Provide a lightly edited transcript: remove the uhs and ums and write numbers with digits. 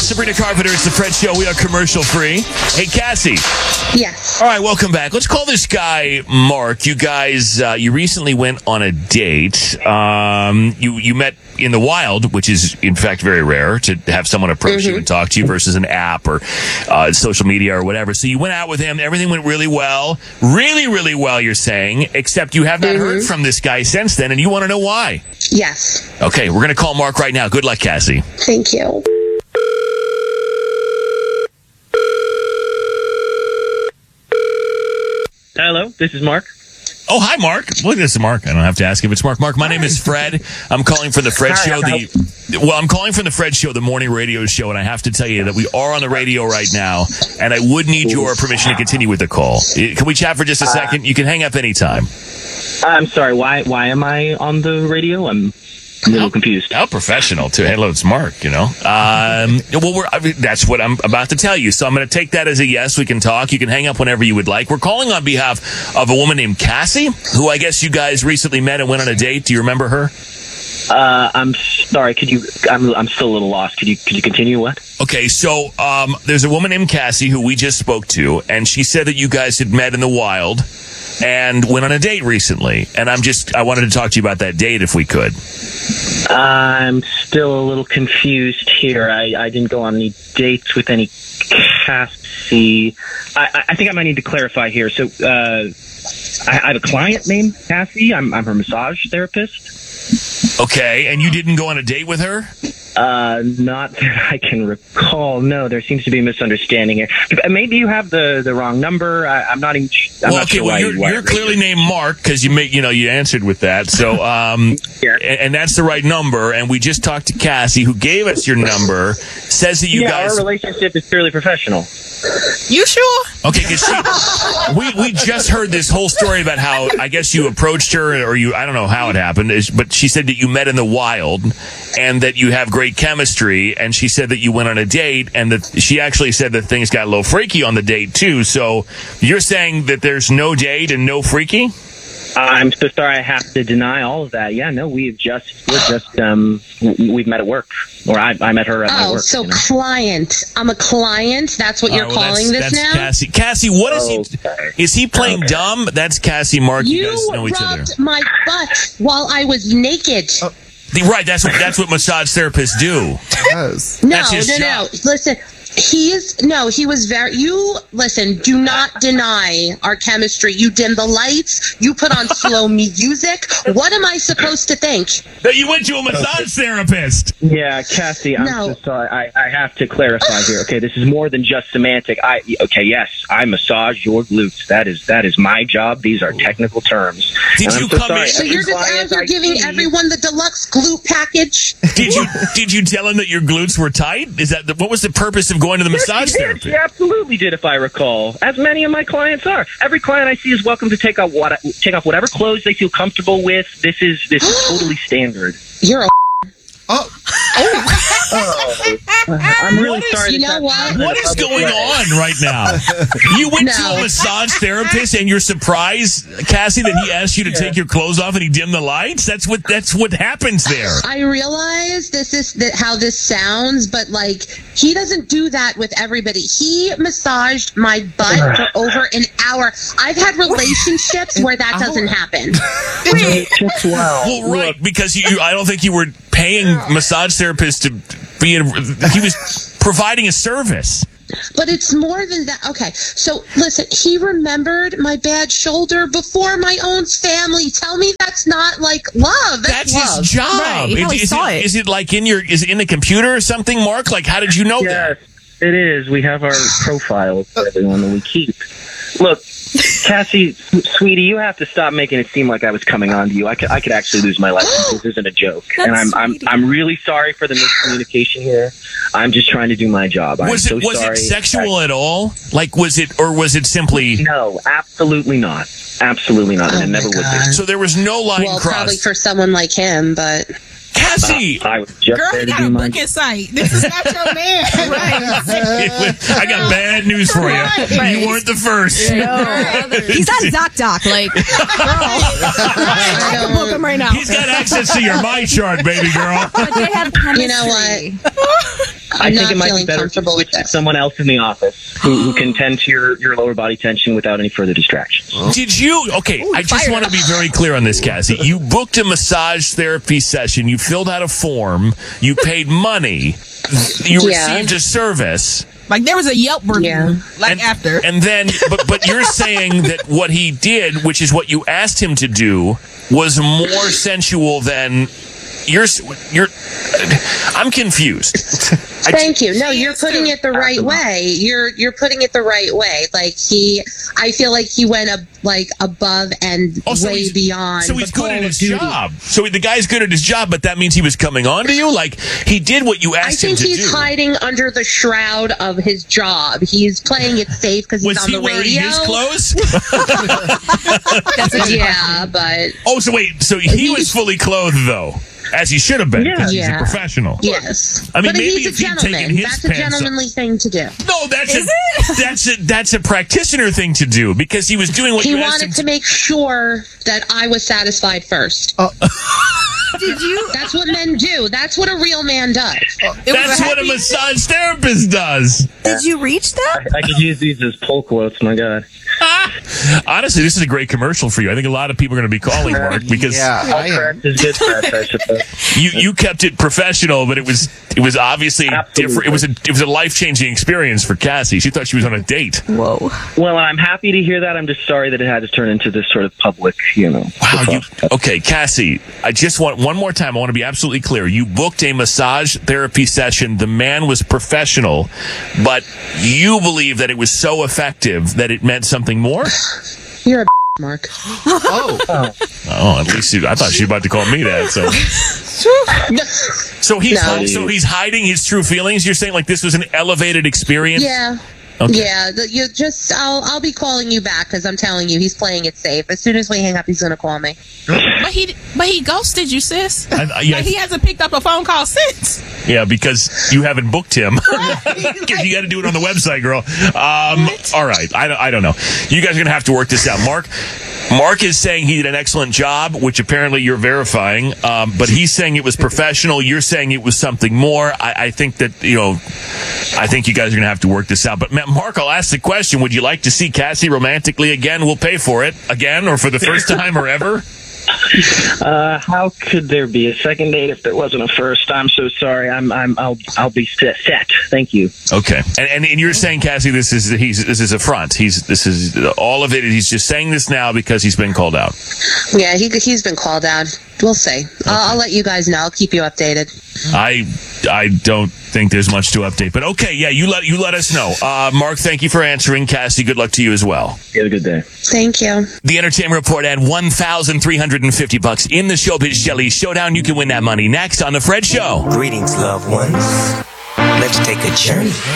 Sabrina Carpenter, it's the Fred Show. We are commercial free. Hey, Cassie. Yes. All right, welcome back. Let's call this guy Mark. You guys, you recently went on a date. You met in the wild, which is, in fact, very rare to have someone approach you and talk to you versus an app or social media or whatever. So you went out with him. Everything went really well. Really, really well, you're saying, except you have not heard from this guy since then, and you want to know why. Yes. Okay, we're going to call Mark right now. Good luck, Cassie. Thank you. Hello, this is Mark. Oh, hi, Mark. Look, this is Mark. I don't have to ask if it's Mark. Mark, my name is Fred. I'm calling from the Fred Show. I'm calling from the Fred Show, the morning radio show, and I have to tell you that we are on the radio right now, and I would need your permission to continue with the call. Can we chat for just a second? You can hang up anytime. I'm sorry, why am I on the radio? I'm a little confused. How professional, too. Hello, it's Mark, you know. That's what I'm about to tell you. So I'm going to take that as a yes. We can talk. You can hang up whenever you would like. We're calling on behalf of a woman named Cassie, who I guess you guys recently met and went on a date. Do you remember her? I'm sorry. I'm still a little lost. Could you continue? What? Okay, so there's a woman named Cassie who we just spoke to, and she said that you guys had met in the wild and went on a date recently. And I wanted to talk to you about that date if we could. I'm still a little confused here. I didn't go on any dates with any Cassie. I think I might need to clarify here. So I have a client named Cassie. I'm her massage therapist. Okay, and you didn't go on a date with her? Not that I can recall. No, there seems to be a misunderstanding here. Maybe you have the wrong number. I'm not even. Not sure why you're clearly named Mark because you answered with that. So, and that's the right number. And we just talked to Cassie, who gave us your number. Says that you guys. Our relationship is purely professional. You sure? Okay, because we just heard this whole story about how I guess you approached her, or I don't know how it happened, but she said that you met in the wild and that you have great chemistry, and she said that you went on a date, and that she actually said that things got a little freaky on the date too. So you're saying that there's no date and no freaky? I'm so sorry. I have to deny all of that. Yeah, no, we've met at work, or I met her at my work. Oh, so client. I'm a client. That's what you're calling this now? Cassie. Cassie, what is he? Is he playing dumb? That's Cassie, Mark. You guys know each other. You rubbed my butt while I was naked. Right, that's what massage therapists do. Yes. No. Listen, do not deny our chemistry. You dim the lights. You put on slow music. What am I supposed to think? That you went to a massage therapist. Yeah, Cassie, I'm so sorry. I have to clarify here. Okay, this is more than just semantic. Yes, I massage your glutes. That is my job. These are technical terms. Did you come in? So you're just giving everyone the deluxe glute package? Did you tell him that your glutes were tight? What was the purpose of going to the massage therapist? She absolutely did, if I recall. As many of my clients are. Every client I see is welcome to take off whatever clothes they feel comfortable with. This is totally standard. You're a I'm really sorry. You know what? What is going on right now? You went to a massage therapist and you're surprised, Cassie, that he asked you to take your clothes off and he dimmed the lights? That's what happens there. I realize this is how this sounds, but he doesn't do that with everybody. He massaged my butt for over an hour. I've had relationships where that doesn't happen. Well, right, because I don't think you were paying massage therapists to be he was providing a service. But it's more than that. Okay, so listen, he remembered my bad shoulder before my own family. Tell me that's not love. That's love. His job. Right, Is it is it in the computer or something, Mark? How did you know that? Yes, it is. We have our profile for everyone that we keep. Look, Cassie, sweetie, you have to stop making it seem like I was coming on to you. I could actually lose my life. This isn't a joke, and I'm really sorry for the miscommunication here. I'm just trying to do my job. Was it sexual at all? Was it simply? No, absolutely not. Absolutely not. And it never would be. So there was no line crossed. Probably for someone like him, but. Cassie! I was just Girl, you got a booking site. This is not your man. Right. I got bad news for you. Right. You weren't the first. No. He's on ZocDoc. I can book him right now. He's got access to your My Chart, baby girl. But they have chemistry. You know what? I I'm think not it might be feeling better to comfortable with switch to this. someone else in the office who can tend to your lower body tension without any further distractions. Did you? Okay, I just want to be very clear on this, Cassie. You booked a massage therapy session. You filled out a form. You paid money. You Yeah. received a service. Like there was a Yelp review. Yeah. After. And then, but you're saying that what he did, which is what you asked him to do, was more sensual than you're. I'm confused. Thank you. No, you're putting it the right way. You're putting it the right way. Like I feel like he went above and way beyond. So he's the good call at of his duty. job. So the guy's good at his job, but that means he was coming on to you. Like he did what you I asked him think to he's do. hiding under the shroud of his job. He's playing it safe because he's Was on he the wearing radio. his clothes? Yeah, but Oh, so wait. So he was fully clothed though, as he should have been, because he's a Yeah. professional. yes. I mean, but maybe he's a if he'd taken gentleman. his That's a pants off- gentlemanly thing to do. No, that's a practitioner thing to do because he was doing what He you asked him wanted to make sure that I was satisfied first. Did you? That's what men do. That's what a real man does. That's what a massage therapist does. Did you reach that? I could use these as pull quotes. My God. Honestly, this is a great commercial for you. I think a lot of people are going to be calling, Mark, because All press is good press, I suppose. you kept it professional, but it was obviously Absolutely. different. It was a life-changing experience for Cassie. She thought she was on a date. Whoa. Well, I'm happy to hear that. I'm just sorry that it had to turn into this sort of public, Wow. Okay, Cassie, I just want one more time. I want to be absolutely clear. You booked a massage therapy session. The man was professional, but you believe that it was so effective that it meant something more? You're a Mark. Oh, at least I thought she was about to call me that. So he's hiding his true feelings. You're saying like this was an elevated experience? Yeah. Okay. Yeah, I'll be calling you back because I'm telling you he's playing it safe. As soon as we hang up, he's gonna call me. But he ghosted you, sis. Yeah. Like he hasn't picked up a phone call since. Yeah, because you haven't booked him. Because you got to do it on the website, girl. All right, I don't know. You guys are gonna have to work this out. Mark is saying he did an excellent job, which apparently you're verifying. But he's saying it was professional. You're saying it was something more. I think that I think you guys are gonna have to work this out. But Mark, I'll ask the question: would you like to see Cassie romantically again? We'll pay for it again, or for the first time, or ever. How could there be a second date if there wasn't a first? I'm so sorry. I'll be set. Thank you. Okay, and you're saying, Cassie, this is a front. This is all of it. He's just saying this now because he's been called out. Yeah, he's been called out. We'll see. Okay. I'll let you guys know. I'll keep you updated. I don't think there's much to update, but okay, yeah, you let us know. Mark, thank you for answering. Cassie, good luck to you as well. You have a good day. Thank you. The Entertainment Report at $1,350 in the Showbiz Jelly Showdown. You can win that money next on The Fred Show. Greetings, loved ones. Let's take a journey.